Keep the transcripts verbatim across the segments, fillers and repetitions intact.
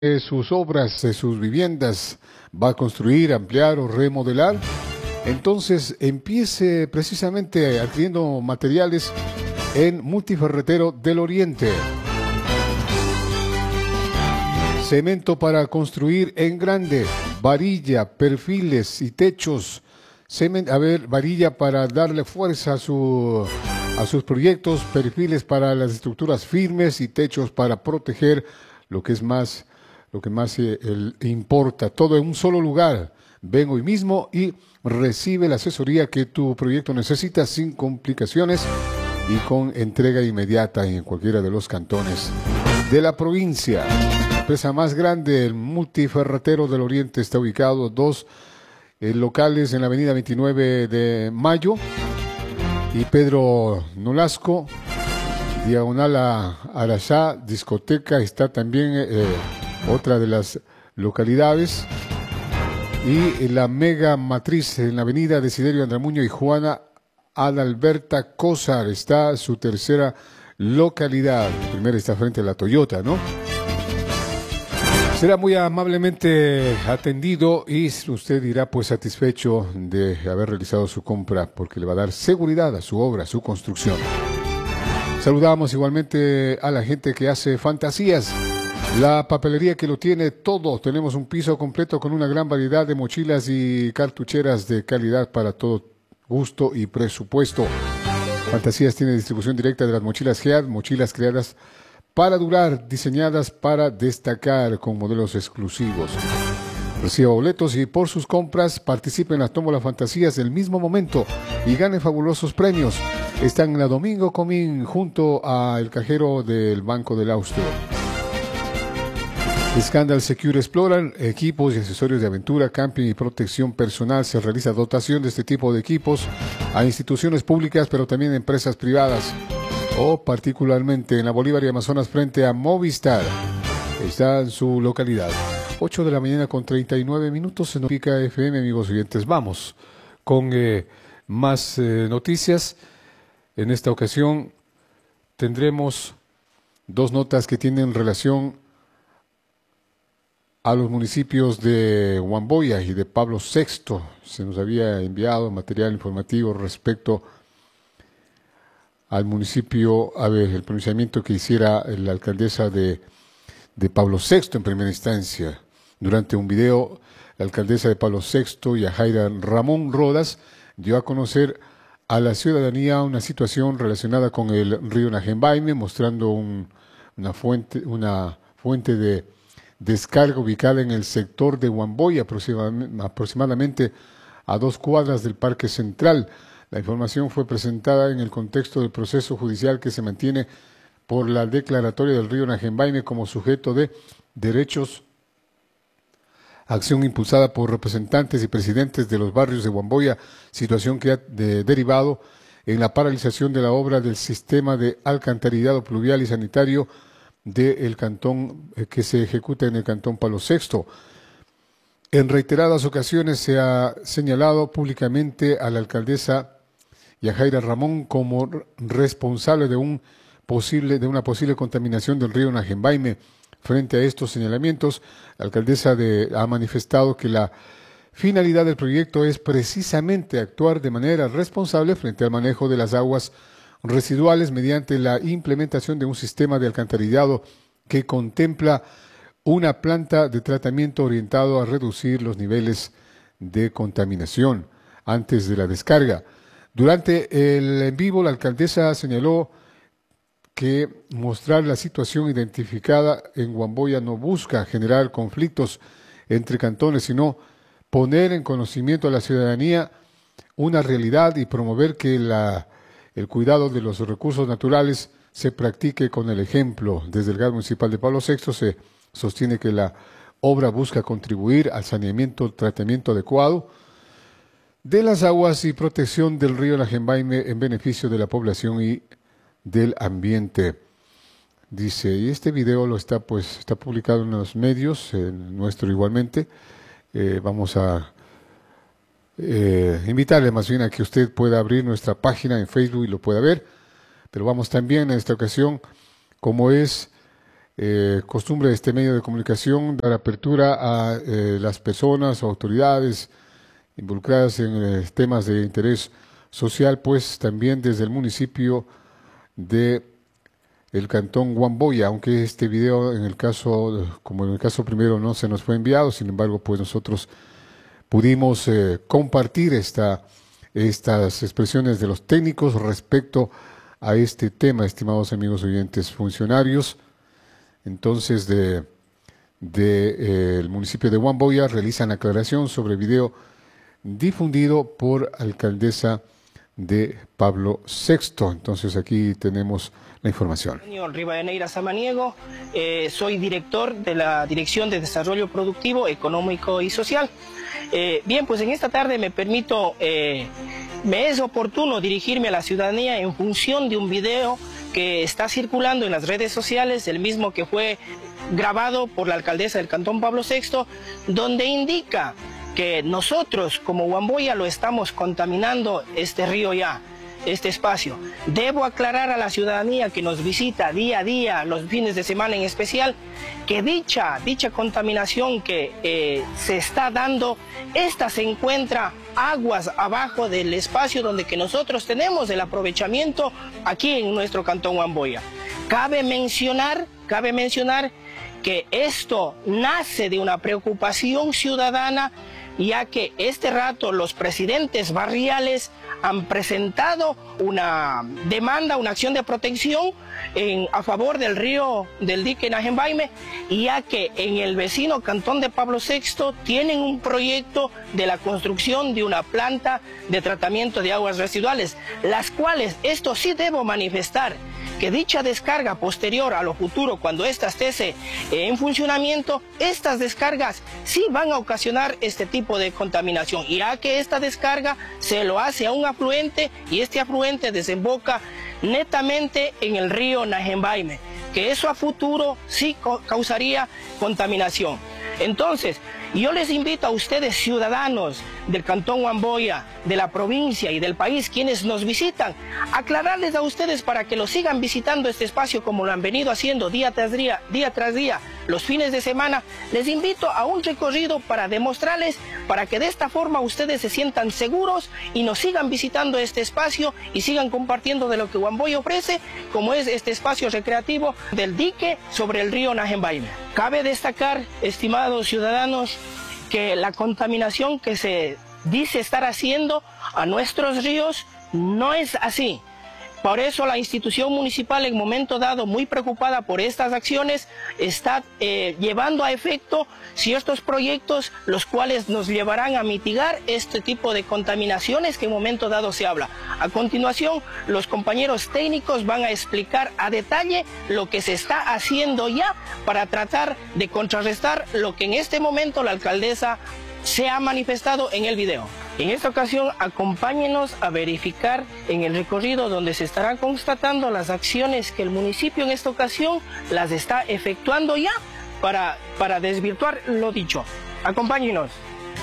de sus obras, de sus viviendas, va a construir, ampliar o remodelar, entonces empiece precisamente adquiriendo materiales en Multiferretero del Oriente. Cemento para construir en grande, varilla, perfiles y techos. Cemento, a ver, varilla para darle fuerza a, su, a sus proyectos, perfiles para las estructuras firmes y techos para proteger lo que es más, lo que más eh, el, importa. Todo en un solo lugar. Ven hoy mismo y recibe la asesoría que tu proyecto necesita sin complicaciones y con entrega inmediata en cualquiera de los cantones de la provincia. La empresa más grande, el Multiferretero del Oriente, está ubicado dos eh, locales en la avenida veintinueve de mayo y Pedro Nolasco, diagonal a Arashá, discoteca, está también eh, otra de las localidades. Y la mega matriz en la avenida Desiderio Andramuño y Juana Adalberta Cózar está su tercera localidad. La primera está frente a la Toyota, ¿no? Será muy amablemente atendido y usted irá pues satisfecho de haber realizado su compra porque le va a dar seguridad a su obra, a su construcción. Saludamos igualmente a la gente que hace fantasías. La papelería que lo tiene todo. Tenemos un piso completo con una gran variedad de mochilas y cartucheras de calidad para todo gusto y presupuesto. Fantasías tiene distribución directa de las mochilas G E A D, mochilas creadas para durar, diseñadas para destacar con modelos exclusivos. Reciba boletos y por sus compras participe en la tómbola Fantasías del mismo momento y gane fabulosos premios. Están en la Domingo Comín junto al cajero del Banco del Austro. Scandal Secure Explorer, equipos y accesorios de aventura, camping y protección personal. Se realiza dotación de este tipo de equipos a instituciones públicas, pero también a empresas privadas o particularmente en la Bolívar y Amazonas frente a Movistar. Está en su localidad. ocho de la mañana con treinta y nueve minutos en Pica F M, amigos oyentes. Vamos con eh, más eh, noticias. En esta ocasión tendremos dos notas que tienen relación a los municipios de Huamboya y de Pablo sexto. Se nos había enviado material informativo respecto al municipio, a ver, el pronunciamiento que hiciera la alcaldesa de, de Pablo sexto en primera instancia. Durante un video, la alcaldesa de Pablo sexto, Yajaira Ramón Rodas, dio a conocer a la ciudadanía una situación relacionada con el río Najembaime, mostrando un, una fuente, una fuente de descarga ubicada en el sector de Huamboya, aproximadamente a dos cuadras del Parque Central. La información fue presentada en el contexto del proceso judicial que se mantiene por la declaratoria del río Najembaime como sujeto de derechos, acción impulsada por representantes y presidentes de los barrios de Huamboya, situación que ha de, derivado en la paralización de la obra del sistema de alcantarillado pluvial y sanitario del cantón eh, que se ejecuta en el cantón Palo Sexto. En reiteradas ocasiones se ha señalado públicamente a la alcaldesa Yajaira Ramón como responsable de un posible de una posible contaminación del río Najembaime. Frente a estos señalamientos, la alcaldesa de, ha manifestado que la finalidad del proyecto es precisamente actuar de manera responsable frente al manejo de las aguas residuales mediante la implementación de un sistema de alcantarillado que contempla una planta de tratamiento orientado a reducir los niveles de contaminación antes de la descarga. Durante el en vivo, la alcaldesa señaló que mostrar la situación identificada en Huamboya no busca generar conflictos entre cantones, sino poner en conocimiento a la ciudadanía una realidad y promover que la el cuidado de los recursos naturales se practique con el ejemplo. Desde el G A D municipal de Pablo sexto se sostiene que la obra busca contribuir al saneamiento, tratamiento adecuado de las aguas y protección del río Najembaime en beneficio de la población y del ambiente. Dice, y este video lo está pues está publicado en los medios, en nuestro igualmente. Eh, vamos a Eh, invitarle más bien a que usted pueda abrir nuestra página en Facebook y lo pueda ver, pero vamos también en esta ocasión, como es eh, costumbre de este medio de comunicación dar apertura a eh, las personas o autoridades involucradas en eh, temas de interés social, pues también desde el municipio de el cantón Huamboya, aunque este video en el caso, como en el caso primero, no se nos fue enviado, sin embargo, pues nosotros pudimos eh, compartir esta, estas expresiones de los técnicos respecto a este tema, estimados amigos oyentes funcionarios. Entonces, de, de eh, el municipio de Huamboya realizan aclaración sobre video difundido por alcaldesa de Pablo sexto. Entonces aquí tenemos la información. Rivadeneira Samaniego, eh, soy director de la Dirección de Desarrollo Productivo, Económico y Social. Eh, bien, pues en esta tarde me permito, eh, me es oportuno dirigirme a la ciudadanía en función de un video que está circulando en las redes sociales, el mismo que fue grabado por la alcaldesa del Cantón Pablo sexto, donde indica que nosotros como Huamboya lo estamos contaminando este río ya, este espacio. Debo aclarar a la ciudadanía que nos visita día a día, los fines de semana en especial, que dicha, dicha contaminación que eh, se está dando, esta se encuentra aguas abajo del espacio donde que nosotros tenemos el aprovechamiento aquí en nuestro Cantón Huamboya. Cabe mencionar, cabe mencionar que esto nace de una preocupación ciudadana, ya que este rato los presidentes barriales han presentado una demanda, una acción de protección en, a favor del río del dique Najembaime, ya que en el vecino cantón de Pablo sexto tienen un proyecto de la construcción de una planta de tratamiento de aguas residuales, las cuales, esto sí debo manifestar, que dicha descarga posterior a lo futuro, cuando ésta esté en funcionamiento, estas descargas sí van a ocasionar este tipo de contaminación, ya que esta descarga se lo hace a un afluente y este afluente desemboca netamente en el río Najembaime, que eso a futuro sí causaría contaminación. Entonces, yo les invito a ustedes, ciudadanos del Cantón Huamboya, de la provincia y del país, quienes nos visitan, aclararles a ustedes para que lo sigan visitando este espacio como lo han venido haciendo día tras día, día tras día, los fines de semana. Les invito a un recorrido para demostrarles, para que de esta forma ustedes se sientan seguros y nos sigan visitando este espacio y sigan compartiendo de lo que Huamboya ofrece, como es este espacio recreativo del dique sobre el río Najembaime. Cabe destacar, estimados ciudadanos, que la contaminación que se dice estar haciendo a nuestros ríos no es así. Por eso la institución municipal, en momento dado, muy preocupada por estas acciones, está eh, llevando a efecto ciertos proyectos los cuales nos llevarán a mitigar este tipo de contaminaciones que en momento dado se habla. A continuación, los compañeros técnicos van a explicar a detalle lo que se está haciendo ya para tratar de contrarrestar lo que en este momento la alcaldesa se ha manifestado en el video. En esta ocasión, acompáñenos a verificar en el recorrido donde se estarán constatando las acciones que el municipio en esta ocasión las está efectuando ya para, para desvirtuar lo dicho. Acompáñenos.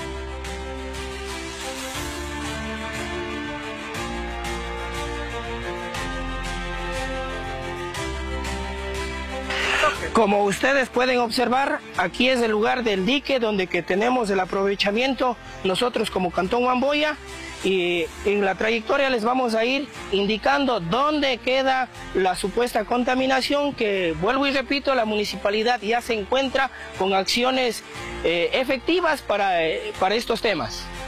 Como ustedes pueden observar, aquí es el lugar del dique donde que tenemos el aprovechamiento nosotros como Cantón Huamboya, y en la trayectoria les vamos a ir indicando dónde queda la supuesta contaminación que, vuelvo y repito, la municipalidad ya se encuentra con acciones eh, efectivas para, eh, para estos temas.